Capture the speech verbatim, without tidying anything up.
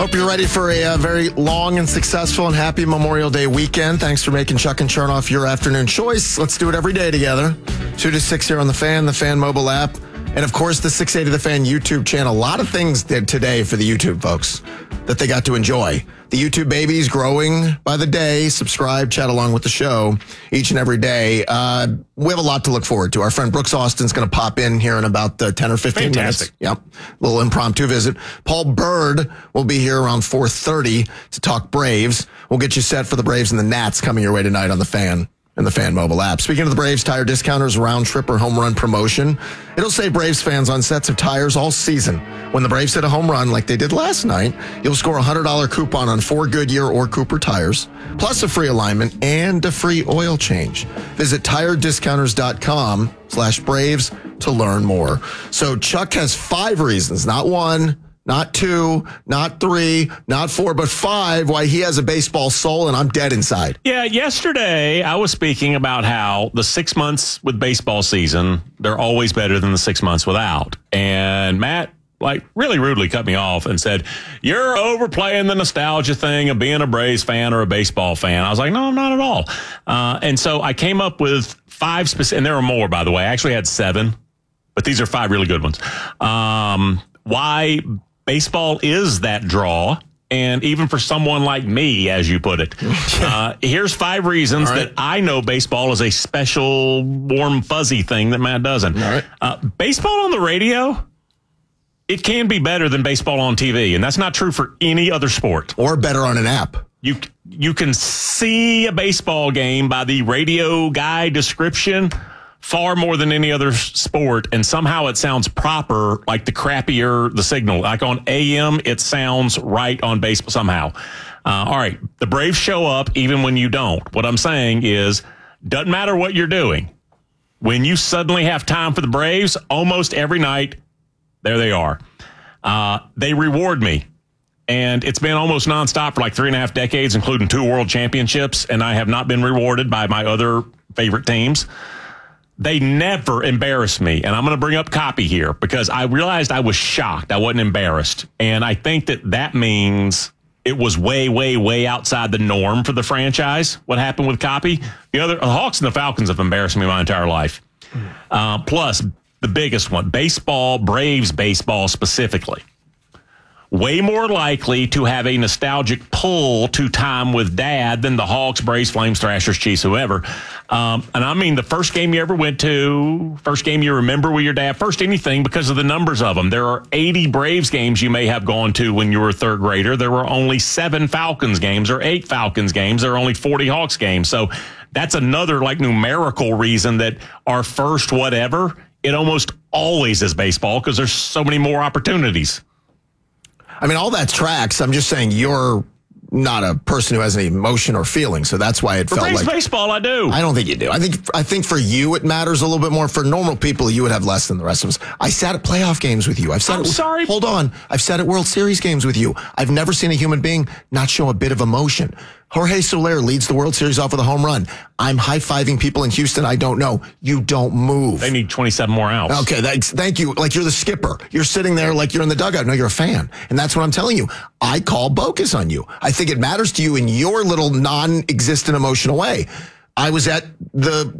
Hope you're ready for a, uh very long and successful and happy Memorial Day weekend. Thanks for making Chuck and Chernoff your afternoon choice. Let's do it every day together. two to six here on The Fan, the Fan mobile app, and, of course, the six eighty The Fan YouTube channel. A lot of things did today for the YouTube folks that they got to enjoy. The YouTube baby's growing by the day. Subscribe, chat along with the show each and every day. Uh, we have a lot to look forward to. Our friend Brooks Austin's going to pop in here in about uh, ten or fifteen Fantastic. minutes. Yep. Little impromptu visit. Paul Bird will be here around four thirty to talk Braves. We'll get you set for the Braves and the Nats coming your way tonight on The Fan and the Fan mobile app. Speaking of the Braves Tire Discounters round trip or home run promotion, it'll save Braves fans on sets of tires all season. When the Braves hit a home run like they did last night, you'll score a one hundred dollars coupon on four Goodyear or Cooper tires, plus a free alignment and a free oil change. Visit tire discounters dot com slash Braves to learn more. So Chuck has five reasons, not one, not two, not three, not four, but five, why he has a baseball soul, and I'm dead inside. Yeah, yesterday I was speaking about how the six months with baseball season, they're always better than the six months without. And Matt, like, really rudely cut me off and said, you're overplaying the nostalgia thing of being a Braves fan or a baseball fan. I was like, no, I'm not at all. Uh, and so I came up with five specific, and there are more, by the way. I actually had seven, but these are five really good ones. Um, why baseball is that draw, and even for someone like me, as you put it. Uh, here's five reasons right. that I know baseball is a special, warm, fuzzy thing that Matt doesn't. Right. Uh, baseball on the radio, it can be better than baseball on T V, and that's not true for any other sport. Or better on an app. You you can see a baseball game by the radio guy description far more than any other sport, and somehow it sounds proper, like the crappier the signal. Like on A M, it sounds right on baseball somehow. Uh, all right, the Braves show up even when you don't. What I'm saying is, doesn't matter what you're doing. When you suddenly have time for the Braves, almost every night, there they are. Uh, they reward me. And it's been almost nonstop for like three and a half decades, including two world championships, and I have not been rewarded by my other favorite teams. They never embarrass me. And I'm going to bring up Copy here because I realized I was shocked. I wasn't embarrassed. And I think that that means it was way, way, way outside the norm for the franchise, what happened with Copy. The other, the Hawks and the Falcons have embarrassed me my entire life. Uh, plus, the biggest one, baseball, Braves baseball specifically. Way more likely to have a nostalgic pull to time with Dad than the Hawks, Braves, Flames, Thrashers, Chiefs, whoever. Um, and I mean the first game you ever went to, first game you remember with your dad, first anything because of the numbers of them. There are eighty Braves games you may have gone to when you were a third grader. There were only seven Falcons games or eight Falcons games. There are only forty Hawks games. So that's another like numerical reason that our first whatever, it almost always is baseball because there's so many more opportunities. I mean, all that tracks. I'm just saying you're not a person who has any emotion or feeling, so that's why it For felt Braves like baseball, I do. I don't think you do. I think I think for you it matters a little bit more. For normal people, you would have less than the rest of us. I sat at playoff games with you. I've sat I'm at, sorry. Hold on. I've sat at World Series games with you. I've never seen a human being not show a bit of emotion. Jorge Soler leads the World Series off with a home run. I'm high-fiving people in Houston I don't know. You don't move. They need twenty-seven more outs. Okay, thanks, thank you. Like you're the skipper. You're sitting there like you're in the dugout. No, you're a fan. And that's what I'm telling you. I call bogus on you. I think it matters to you in your little non-existent emotional way. I was at the